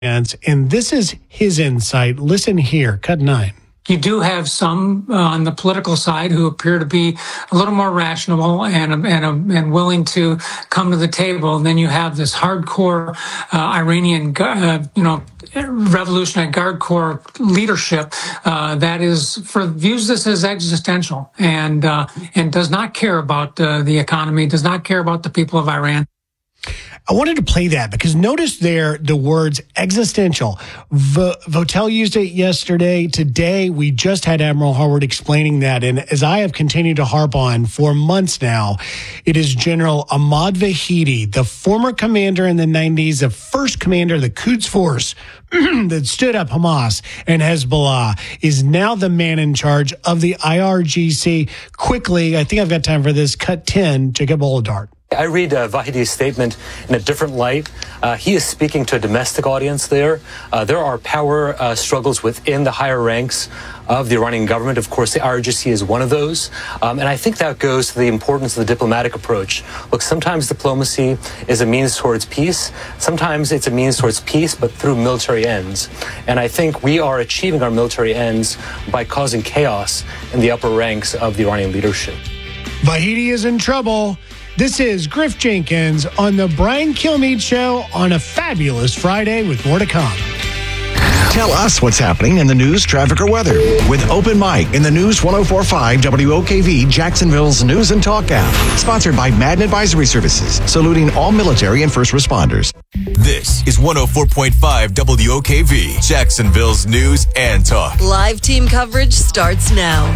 And this is his insight. Listen here, cut 9. You do have some on the political side who appear to be a little more rational and willing to come to the table. And then you have this hardcore Iranian, Revolutionary Guard Corps leadership that views this as existential and does not care about the economy, does not care about the people of Iran. I wanted to play that because notice there the words existential. Votel used it yesterday. Today, we just had Admiral Harward explaining that. And as I have continued to harp on for months now, it is General Ahmad Vahidi, the former commander in the 90s, the first commander of the Quds Force that stood up Hamas and Hezbollah, is now the man in charge of the IRGC. Quickly, I think I've got time for this. Cut 10, Jacob Oladart. I read Vahidi's statement in a different light. He is speaking to a domestic audience there. There are power struggles within the higher ranks of the Iranian government. Of course, the IRGC is one of those. And I think that goes to the importance of the diplomatic approach. Look, sometimes diplomacy is a means towards peace. Sometimes it's a means towards peace, but through military ends. And I think we are achieving our military ends by causing chaos in the upper ranks of the Iranian leadership. Vahidi is in trouble. This is Griff Jenkins on the Brian Kilmeade Show on a fabulous Friday with more to come. Tell us what's happening in the news, traffic, or weather with Open Mic in the News 104.5 WOKV, Jacksonville's News and Talk app. Sponsored by Madden Advisory Services, saluting all military and first responders. This is 104.5 WOKV, Jacksonville's News and Talk. Live team coverage starts now.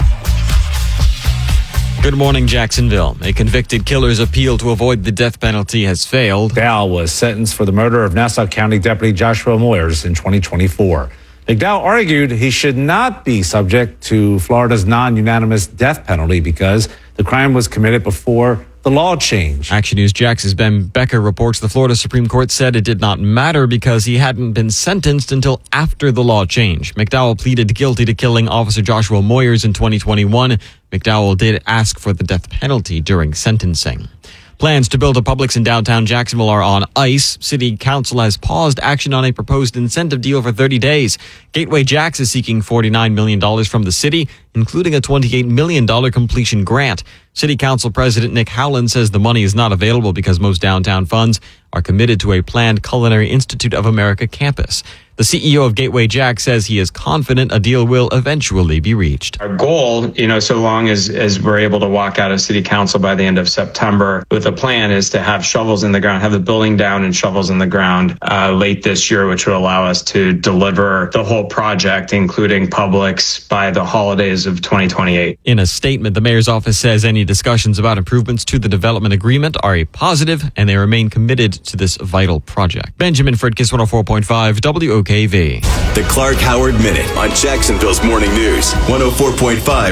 Good morning, Jacksonville. A convicted killer's appeal to avoid the death penalty has failed. McDowell was sentenced for the murder of Nassau County Deputy Joshua Moyers in 2024. McDowell argued he should not be subject to Florida's non-unanimous death penalty because the crime was committed before the law changed. Action News Jax's Ben Becker reports the Florida Supreme Court said it did not matter because he hadn't been sentenced until after the law changed. McDowell pleaded guilty to killing Officer Joshua Moyers in 2021. McDowell did ask for the death penalty during sentencing. Plans to build a Publix in downtown Jacksonville are on ice. City Council has paused action on a proposed incentive deal for 30 days. Gateway Jacks is seeking $49 million from the city, including a $28 million completion grant. City Council President Nick Howland says the money is not available because most downtown funds are committed to a planned Culinary Institute of America campus. The CEO of Gateway Jack says he is confident a deal will eventually be reached. Our goal, so long as we're able to walk out of City Council by the end of September with a plan, is to have shovels in the ground, have the building down and shovels in the ground late this year, which will allow us to deliver the whole project, including Publix, by the holidays of 2028. In a statement, the mayor's office says any discussions about improvements to the development agreement are a positive, and they remain committed to this vital project. Benjamin Fredkis, 104.5 WOKV. The Clark Howard Minute on Jacksonville's Morning News, 104.5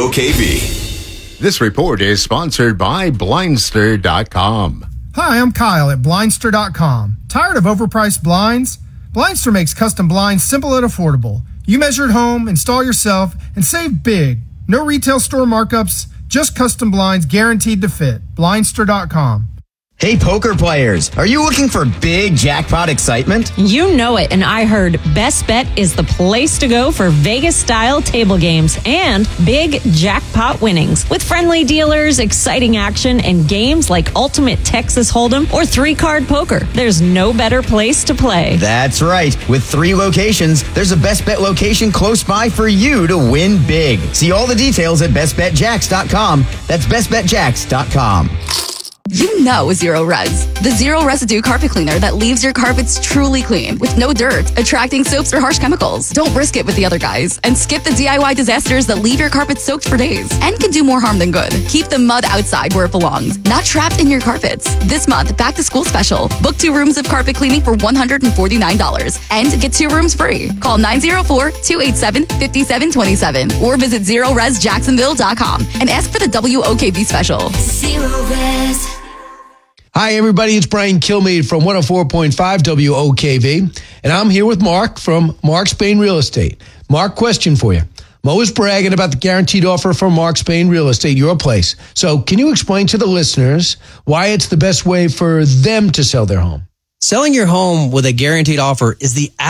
WOKV. This report is sponsored by Blindster.com. Hi, I'm Kyle at Blindster.com. Tired of overpriced blinds? Blindster makes custom blinds simple and affordable. You measure at home, install yourself, and save big. No retail store markups, just custom blinds guaranteed to fit. Blindster.com. Hey, poker players, are you looking for big jackpot excitement? You know it, and I heard Best Bet is the place to go for Vegas-style table games and big jackpot winnings. With friendly dealers, exciting action, and games like Ultimate Texas Hold'em or 3-card poker, there's no better place to play. That's right. With 3 locations, there's a Best Bet location close by for you to win big. See all the details at bestbetjacks.com. That's bestbetjacks.com. You know Zero Res, the zero residue carpet cleaner that leaves your carpets truly clean with no dirt, attracting soaps or harsh chemicals. Don't risk it with the other guys and skip the DIY disasters that leave your carpet soaked for days and can do more harm than good. Keep the mud outside where it belongs, not trapped in your carpets. This month, back to school special. Book 2 rooms of carpet cleaning for $149 and get 2 rooms free. Call 904-287-5727 or visit ZeroResJacksonville.com and ask for the WOKV special. Zero Res. Hi, everybody. It's Brian Kilmeade from 104.5 WOKV, and I'm here with Mark from Mark Spain Real Estate. Mark, question for you. I'm always bragging about the guaranteed offer from Mark Spain Real Estate, your place. So can you explain to the listeners why it's the best way for them to sell their home? Selling your home with a guaranteed offer is the